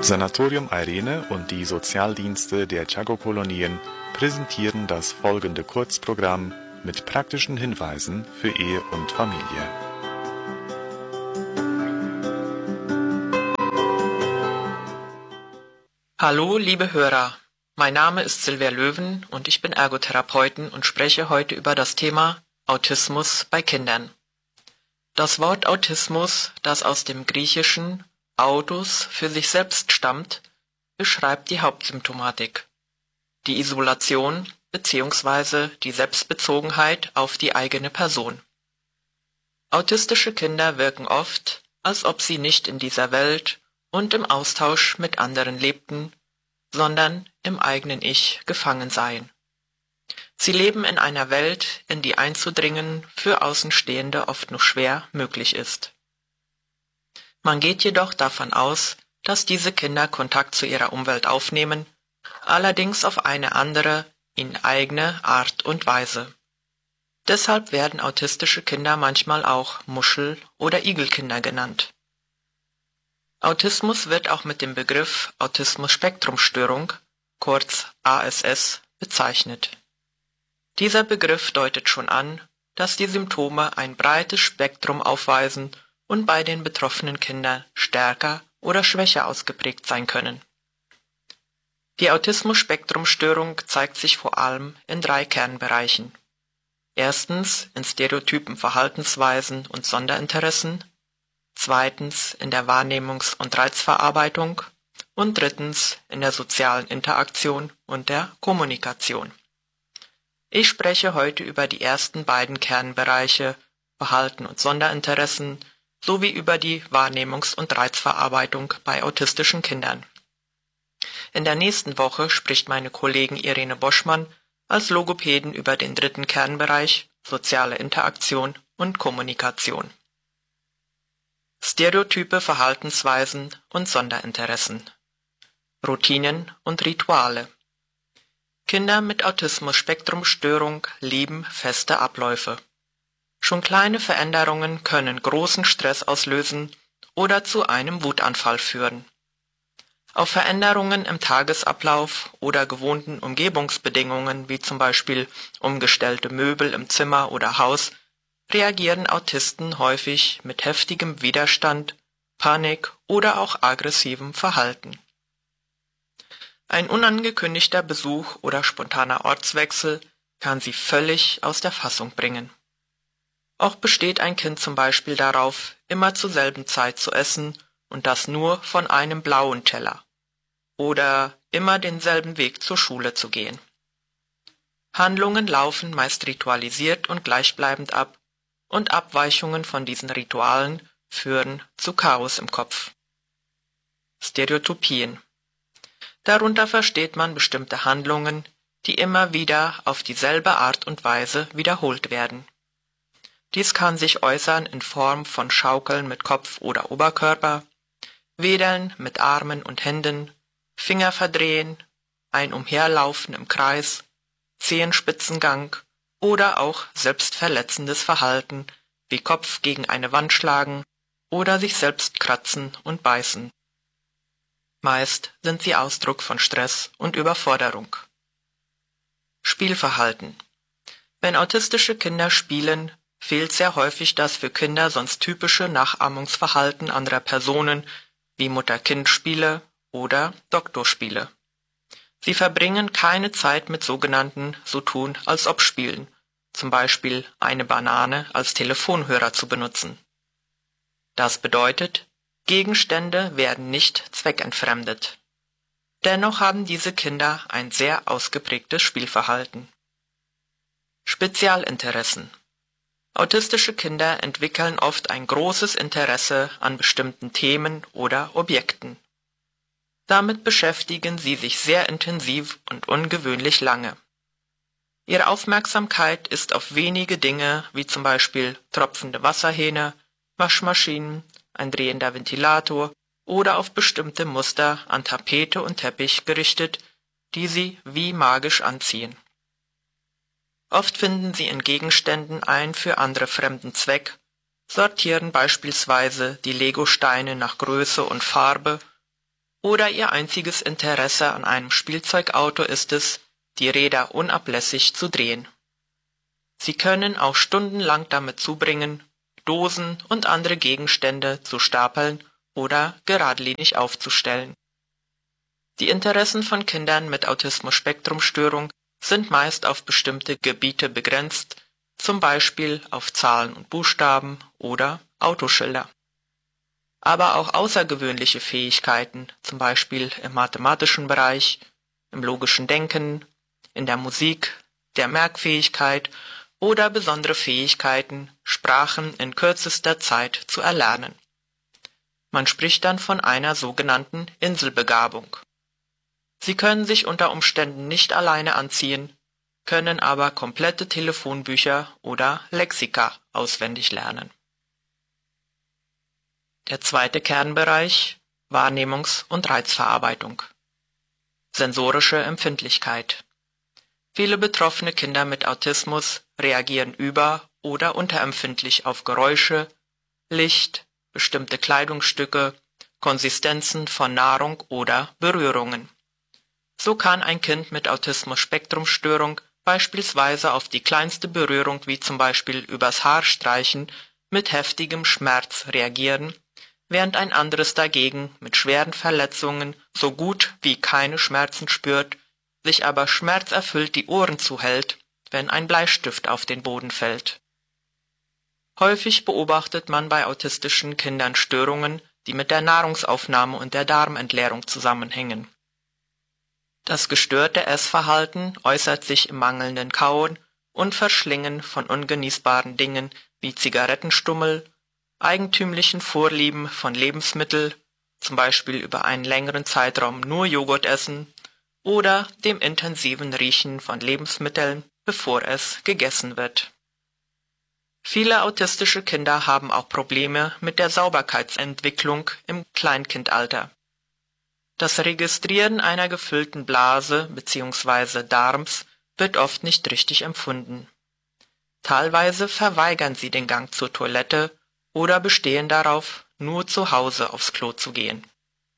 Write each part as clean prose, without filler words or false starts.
Sanatorium Irene und die Sozialdienste der Chaco-Kolonien präsentieren das folgende Kurzprogramm mit praktischen Hinweisen für Ehe und Familie. Hallo, liebe Hörer. Mein Name ist Silvia Löwen und ich bin Ergotherapeutin und spreche heute über das Thema Autismus bei Kindern. Das Wort Autismus, das aus dem griechischen Autos für sich selbst stammt, beschreibt die Hauptsymptomatik, die Isolation bzw. die Selbstbezogenheit auf die eigene Person. Autistische Kinder wirken oft, als ob sie nicht in dieser Welt und im Austausch mit anderen lebten, sondern im eigenen Ich gefangen seien. Sie leben in einer Welt, in die einzudringen für Außenstehende oft nur schwer möglich ist. Man geht jedoch davon aus, dass diese Kinder Kontakt zu ihrer Umwelt aufnehmen, allerdings auf eine andere, ihnen eigene Art und Weise. Deshalb werden autistische Kinder manchmal auch Muschel- oder Igelkinder genannt. Autismus wird auch mit dem Begriff Autismus-Spektrum-Störung, kurz ASS, bezeichnet. Dieser Begriff deutet schon an, dass die Symptome ein breites Spektrum aufweisen und bei den betroffenen Kindern stärker oder schwächer ausgeprägt sein können. Die Autismus-Spektrum-Störung zeigt sich vor allem in 3 Kernbereichen. Erstens in stereotypen Verhaltensweisen und Sonderinteressen, zweitens in der Wahrnehmungs- und Reizverarbeitung und drittens in der sozialen Interaktion und der Kommunikation. Ich spreche heute über die ersten beiden Kernbereiche Verhalten und Sonderinteressen sowie über die Wahrnehmungs- und Reizverarbeitung bei autistischen Kindern. In der nächsten Woche spricht meine Kollegin Irene Boschmann als Logopädin über den dritten Kernbereich soziale Interaktion und Kommunikation. Stereotype Verhaltensweisen und Sonderinteressen, Routinen und Rituale. Kinder mit Autismus-Spektrum-Störung lieben feste Abläufe. Schon kleine Veränderungen können großen Stress auslösen oder zu einem Wutanfall führen. Auf Veränderungen im Tagesablauf oder gewohnten Umgebungsbedingungen wie zum Beispiel umgestellte Möbel im Zimmer oder Haus reagieren Autisten häufig mit heftigem Widerstand, Panik oder auch aggressivem Verhalten. Ein unangekündigter Besuch oder spontaner Ortswechsel kann sie völlig aus der Fassung bringen. Auch besteht ein Kind zum Beispiel darauf, immer zur selben Zeit zu essen und das nur von einem blauen Teller oder immer denselben Weg zur Schule zu gehen. Handlungen laufen meist ritualisiert und gleichbleibend ab und Abweichungen von diesen Ritualen führen zu Chaos im Kopf. Stereotypien. Darunter versteht man bestimmte Handlungen, die immer wieder auf dieselbe Art und Weise wiederholt werden. Dies kann sich äußern in Form von Schaukeln mit Kopf oder Oberkörper, Wedeln mit Armen und Händen, Finger verdrehen, ein Umherlaufen im Kreis, Zehenspitzengang oder auch selbstverletzendes Verhalten wie Kopf gegen eine Wand schlagen oder sich selbst kratzen und beißen. Meist sind sie Ausdruck von Stress und Überforderung. Spielverhalten. Wenn autistische Kinder spielen, fehlt sehr häufig das für Kinder sonst typische Nachahmungsverhalten anderer Personen wie Mutter-Kind-Spiele oder Doktorspiele. Sie verbringen keine Zeit mit sogenannten So-tun-als-ob-Spielen, zum Beispiel eine Banane als Telefonhörer zu benutzen. Das bedeutet, Gegenstände werden nicht zweckentfremdet. Dennoch haben diese Kinder ein sehr ausgeprägtes Spielverhalten. Spezialinteressen. Autistische Kinder entwickeln oft ein großes Interesse an bestimmten Themen oder Objekten. Damit beschäftigen sie sich sehr intensiv und ungewöhnlich lange. Ihre Aufmerksamkeit ist auf wenige Dinge wie zum Beispiel tropfende Wasserhähne, Waschmaschinen, ein drehender Ventilator oder auf bestimmte Muster an Tapete und Teppich gerichtet, die sie wie magisch anziehen. Oft finden sie in Gegenständen einen für andere fremden Zweck, sortieren beispielsweise die Legosteine nach Größe und Farbe oder ihr einziges Interesse an einem Spielzeugauto ist es, die Räder unablässig zu drehen. Sie können auch stundenlang damit zubringen, Dosen und andere Gegenstände zu stapeln oder geradlinig aufzustellen. Die Interessen von Kindern mit Autismus-Spektrum-Störung sind meist auf bestimmte Gebiete begrenzt, zum Beispiel auf Zahlen und Buchstaben oder Autoschilder. Aber auch außergewöhnliche Fähigkeiten, zum Beispiel im mathematischen Bereich, im logischen Denken, in der Musik, der Merkfähigkeit oder besondere Fähigkeiten, Sprachen in kürzester Zeit zu erlernen. Man spricht dann von einer sogenannten Inselbegabung. Sie können sich unter Umständen nicht alleine anziehen, können aber komplette Telefonbücher oder Lexika auswendig lernen. Der zweite Kernbereich: Wahrnehmungs- und Reizverarbeitung. Sensorische Empfindlichkeit. Viele betroffene Kinder mit Autismus reagieren über- oder unterempfindlich auf Geräusche, Licht, bestimmte Kleidungsstücke, Konsistenzen von Nahrung oder Berührungen. So kann ein Kind mit Autismus-Spektrum-Störung beispielsweise auf die kleinste Berührung wie zum Beispiel übers Haar streichen mit heftigem Schmerz reagieren, während ein anderes dagegen mit schweren Verletzungen so gut wie keine Schmerzen spürt, sich aber schmerzerfüllt die Ohren zuhält, wenn ein Bleistift auf den Boden fällt. Häufig beobachtet man bei autistischen Kindern Störungen, die mit der Nahrungsaufnahme und der Darmentleerung zusammenhängen. Das gestörte Essverhalten äußert sich im mangelnden Kauen und Verschlingen von ungenießbaren Dingen wie Zigarettenstummel, eigentümlichen Vorlieben von Lebensmitteln, zum Beispiel über einen längeren Zeitraum nur Joghurt essen, oder dem intensiven Riechen von Lebensmitteln, bevor es gegessen wird. Viele autistische Kinder haben auch Probleme mit der Sauberkeitsentwicklung im Kleinkindalter. Das Registrieren einer gefüllten Blase bzw. Darms wird oft nicht richtig empfunden. Teilweise verweigern sie den Gang zur Toilette oder bestehen darauf, nur zu Hause aufs Klo zu gehen.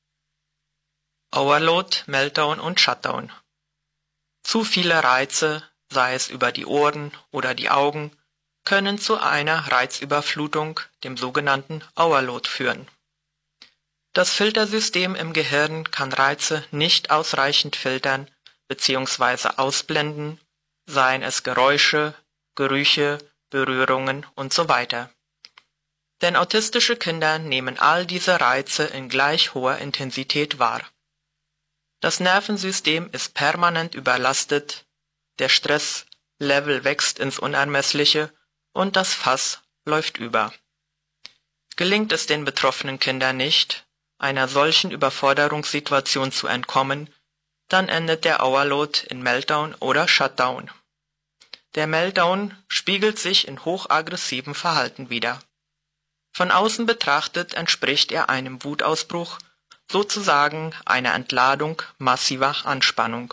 Overload, Meltdown und Shutdown. Zu viele Reize, sei es über die Ohren oder die Augen, können zu einer Reizüberflutung, dem sogenannten Overload, führen. Das Filtersystem im Gehirn kann Reize nicht ausreichend filtern bzw. ausblenden, seien es Geräusche, Gerüche, Berührungen usw. Denn autistische Kinder nehmen all diese Reize in gleich hoher Intensität wahr. Das Nervensystem ist permanent überlastet, der Stresslevel wächst ins Unermessliche und das Fass läuft über. Gelingt es den betroffenen Kindern nicht, einer solchen Überforderungssituation zu entkommen, dann endet der Overload in Meltdown oder Shutdown. Der Meltdown spiegelt sich in hochaggressivem Verhalten wider. Von außen betrachtet entspricht er einem Wutausbruch, sozusagen einer Entladung massiver Anspannung.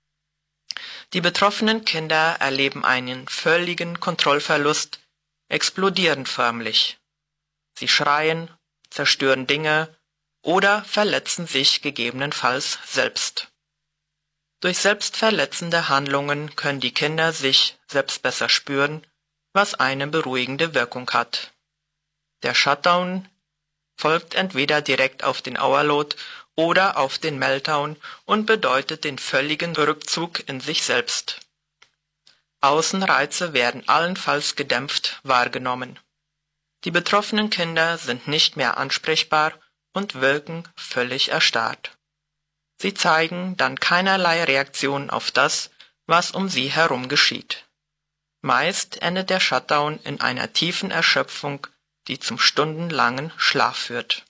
Die betroffenen Kinder erleben einen völligen Kontrollverlust, explodieren förmlich. Sie schreien, zerstören Dinge oder verletzen sich gegebenenfalls selbst. Durch selbstverletzende Handlungen können die Kinder sich selbst besser spüren, was eine beruhigende Wirkung hat. Der Shutdown folgt entweder direkt auf den Overload oder auf den Meltdown und bedeutet den völligen Rückzug in sich selbst. Außenreize werden allenfalls gedämpft wahrgenommen. Die betroffenen Kinder sind nicht mehr ansprechbar und wirken völlig erstarrt. Sie zeigen dann keinerlei Reaktion auf das, was um sie herum geschieht. Meist endet der Shutdown in einer tiefen Erschöpfung, die zum stundenlangen Schlaf führt.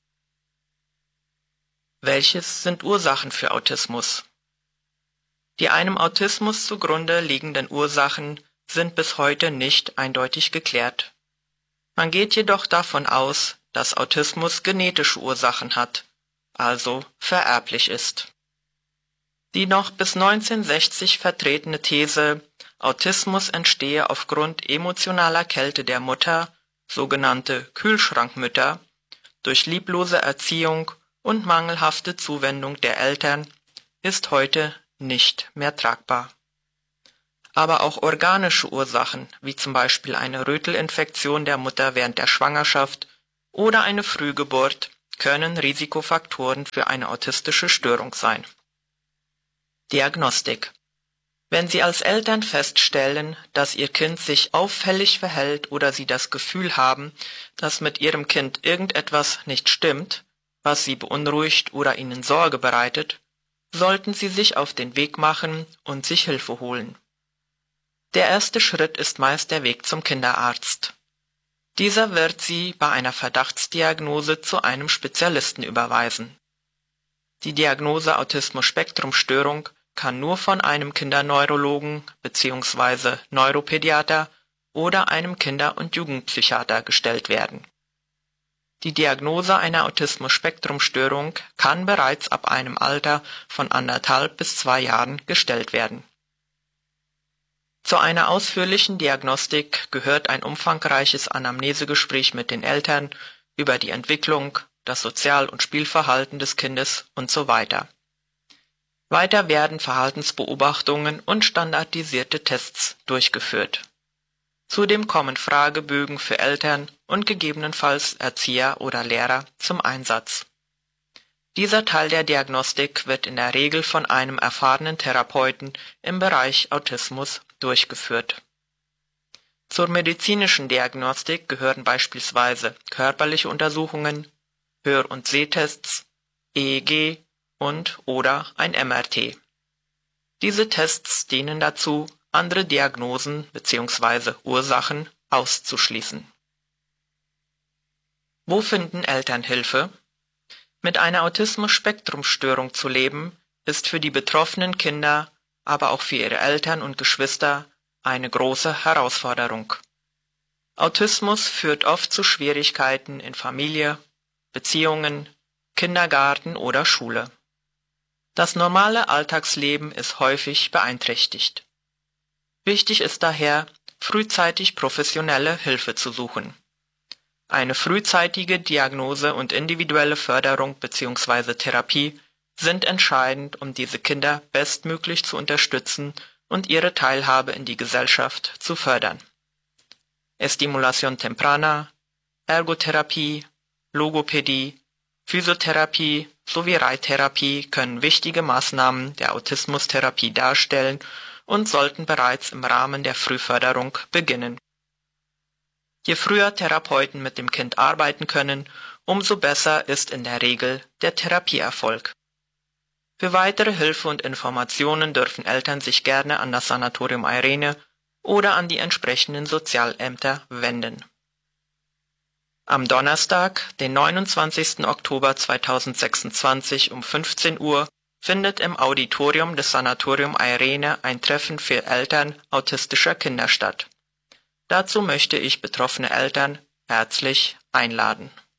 Welches sind Ursachen für Autismus? Die einem Autismus zugrunde liegenden Ursachen sind bis heute nicht eindeutig geklärt. Man geht jedoch davon aus, dass Autismus genetische Ursachen hat, also vererblich ist. Die noch bis 1960 vertretene These, Autismus entstehe aufgrund emotionaler Kälte der Mutter, sogenannte Kühlschrankmütter, durch lieblose Erziehung und mangelhafte Zuwendung der Eltern ist heute nicht mehr tragbar. Aber auch organische Ursachen, wie zum Beispiel eine Rötelinfektion der Mutter während der Schwangerschaft oder eine Frühgeburt, können Risikofaktoren für eine autistische Störung sein. Diagnostik: Wenn Sie als Eltern feststellen, dass Ihr Kind sich auffällig verhält oder Sie das Gefühl haben, dass mit Ihrem Kind irgendetwas nicht stimmt, was Sie beunruhigt oder Ihnen Sorge bereitet, sollten Sie sich auf den Weg machen und sich Hilfe holen. Der erste Schritt ist meist der Weg zum Kinderarzt. Dieser wird Sie bei einer Verdachtsdiagnose zu einem Spezialisten überweisen. Die Diagnose Autismus-Spektrum-Störung kann nur von einem Kinderneurologen bzw. Neuropädiater oder einem Kinder- und Jugendpsychiater gestellt werden. Die Diagnose einer Autismus-Spektrum-Störung kann bereits ab einem Alter von 1,5 bis 2 Jahren gestellt werden. Zu einer ausführlichen Diagnostik gehört ein umfangreiches Anamnesegespräch mit den Eltern über die Entwicklung, das Sozial- und Spielverhalten des Kindes usw. Weiter werden Verhaltensbeobachtungen und standardisierte Tests durchgeführt. Zudem kommen Fragebögen für Eltern und gegebenenfalls Erzieher oder Lehrer zum Einsatz. Dieser Teil der Diagnostik wird in der Regel von einem erfahrenen Therapeuten im Bereich Autismus durchgeführt. Zur medizinischen Diagnostik gehören beispielsweise körperliche Untersuchungen, Hör- und Sehtests, EEG und/oder ein MRT. Diese Tests dienen dazu, andere Diagnosen bzw. Ursachen auszuschließen. Wo finden Eltern Hilfe? Mit einer Autismus-Spektrum-Störung zu leben, ist für die betroffenen Kinder, aber auch für ihre Eltern und Geschwister eine große Herausforderung. Autismus führt oft zu Schwierigkeiten in Familie, Beziehungen, Kindergarten oder Schule. Das normale Alltagsleben ist häufig beeinträchtigt. Wichtig ist daher, frühzeitig professionelle Hilfe zu suchen. Eine frühzeitige Diagnose und individuelle Förderung bzw. Therapie sind entscheidend, um diese Kinder bestmöglich zu unterstützen und ihre Teilhabe in die Gesellschaft zu fördern. Estimulación temprana, Ergotherapie, Logopädie, Physiotherapie sowie Reittherapie können wichtige Maßnahmen der Autismustherapie darstellen und sollten bereits im Rahmen der Frühförderung beginnen. Je früher Therapeuten mit dem Kind arbeiten können, umso besser ist in der Regel der Therapieerfolg. Für weitere Hilfe und Informationen dürfen Eltern sich gerne an das Sanatorium Eirene oder an die entsprechenden Sozialämter wenden. Am Donnerstag, den 29. Oktober 2026 um 15 Uhr findet im Auditorium des Sanatorium Eirene ein Treffen für Eltern autistischer Kinder statt. Dazu möchte ich betroffene Eltern herzlich einladen.